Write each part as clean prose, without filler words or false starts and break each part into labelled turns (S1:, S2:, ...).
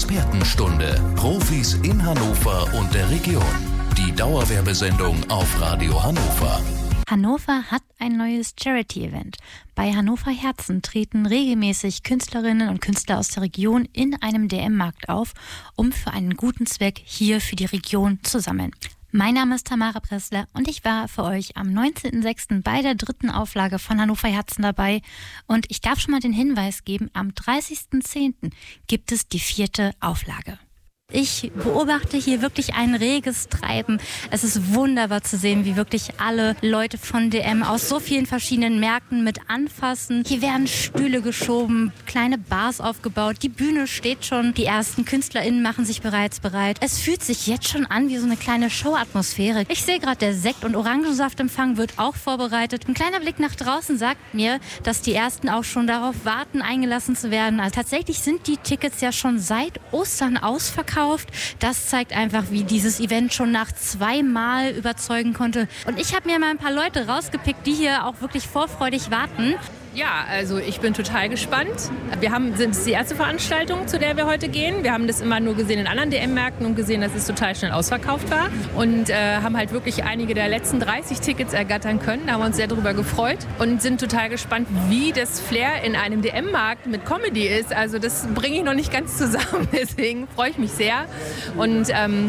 S1: Expertenstunde. Profis in Hannover und der Region. Die Dauerwerbesendung auf Radio Hannover.
S2: Hannover hat ein neues Charity-Event. Bei Hannover Herzen treten regelmäßig Künstlerinnen und Künstler aus der Region in einem DM-Markt auf, um für einen guten Zweck hier für die Region zu sammeln. Mein Name ist Tamara Pressler und ich war für euch am 19.06. bei der 3. Auflage von Hannover Herzen dabei. Und ich darf schon mal den Hinweis geben, am 30.10. gibt es die 4. Auflage. Ich beobachte hier wirklich ein reges Treiben. Es ist wunderbar zu sehen, wie wirklich alle Leute von DM aus so vielen verschiedenen Märkten mit anfassen. Hier werden Stühle geschoben, kleine Bars aufgebaut, die Bühne steht schon, die ersten KünstlerInnen machen sich bereits bereit. Es fühlt sich jetzt schon an wie so eine kleine Show-Atmosphäre. Ich sehe gerade, der Sekt- und Orangensaftempfang wird auch vorbereitet. Ein kleiner Blick nach draußen sagt mir, dass die Ersten auch schon darauf warten, eingelassen zu werden. Also tatsächlich sind die Tickets ja schon seit Ostern ausverkauft. Das zeigt einfach, wie dieses Event schon nach 2 Mal überzeugen konnte. Und ich habe mir mal ein paar Leute rausgepickt, die hier auch wirklich vorfreudig warten.
S3: Ja, also ich bin total gespannt. Das ist die erste Veranstaltung, zu der wir heute gehen. Wir haben das immer nur gesehen in anderen DM-Märkten und gesehen, dass es total schnell ausverkauft war. Und haben halt wirklich einige der letzten 30 Tickets ergattern können. Da haben wir uns sehr darüber gefreut und sind total gespannt, wie das Flair in einem DM-Markt mit Comedy ist. Also das bringe ich noch nicht ganz zusammen. Deswegen freue ich mich sehr. Und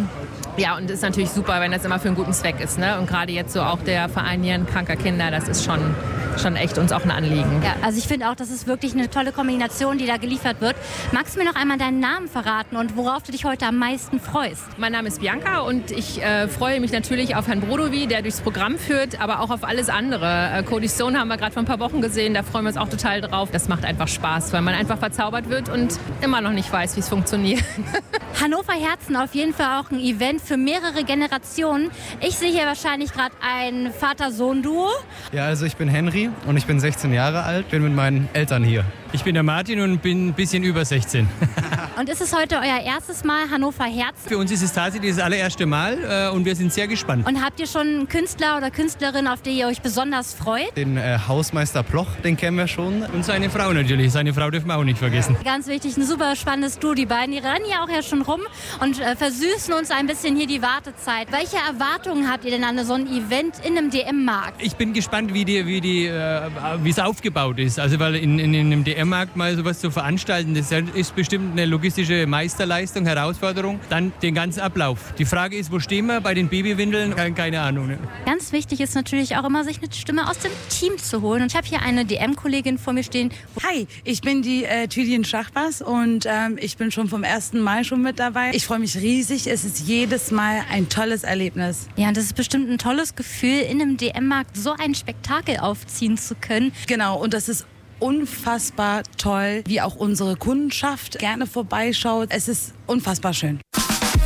S3: ja, und es ist natürlich super, wenn das immer für einen guten Zweck ist, ne? Und gerade jetzt so auch der Verein Nieren kranker Kinder, das ist schon echt uns auch ein Anliegen.
S2: Ja, also ich finde auch, das ist wirklich eine tolle Kombination, die da geliefert wird. Magst du mir noch einmal deinen Namen verraten und worauf du dich heute am meisten freust?
S3: Mein Name ist Bianca und ich freue mich natürlich auf Herrn Brodowy, der durchs Programm führt, aber auch auf alles andere. Cody Stone haben wir gerade vor ein paar Wochen gesehen, da freuen wir uns auch total drauf. Das macht einfach Spaß, weil man einfach verzaubert wird und immer noch nicht weiß, wie es funktioniert.
S2: Hannover Herzen auf jeden Fall auch ein Event für mehrere Generationen. Ich sehe hier wahrscheinlich gerade ein Vater-Sohn-Duo.
S4: Ja, also ich bin Henry und ich bin 16 Jahre alt, bin mit meinen Eltern hier.
S5: Ich bin der Martin und bin ein bisschen über 16.
S2: Und ist es heute euer erstes Mal Hannover Herzen?
S5: Für uns ist es tatsächlich das allererste Mal und wir sind sehr gespannt.
S2: Und habt ihr schon einen Künstler oder Künstlerin, auf die ihr euch besonders freut?
S4: Den Hausmeister Ploch, den kennen wir schon.
S5: Und seine Frau natürlich, seine Frau dürfen wir auch nicht vergessen.
S2: Ganz wichtig, ein super spannendes Duo, die beiden. Die rennen ja auch ja schon rum und versüßen uns ein bisschen hier die Wartezeit. Welche Erwartungen habt ihr denn an so ein Event in einem DM-Markt?
S5: Ich bin gespannt, wie es aufgebaut ist. Also weil in einem DM-Markt mal sowas zu veranstalten, das ist bestimmt eine logistische Meisterleistung, Herausforderung. Dann den ganzen Ablauf. Die Frage ist, wo stehen wir bei den Babywindeln? Keine Ahnung. Ne?
S2: Ganz wichtig ist natürlich auch immer, sich eine Stimme aus dem Team zu holen. Und ich habe hier eine DM-Kollegin vor mir stehen.
S6: Hi, ich bin die Tüdien Schachbas und ich bin schon vom 1. Mai schon mit dabei. Ich freue mich riesig. Es ist jedes Mal ein tolles Erlebnis.
S2: Ja, und das ist bestimmt ein tolles Gefühl, in einem DM-Markt so ein Spektakel aufziehen zu können.
S6: Genau, und das ist unfassbar toll, wie auch unsere Kundenschaft gerne vorbeischaut. Es ist unfassbar schön.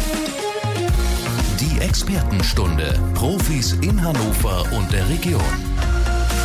S1: Die Expertenstunde. Profis in Hannover und der Region.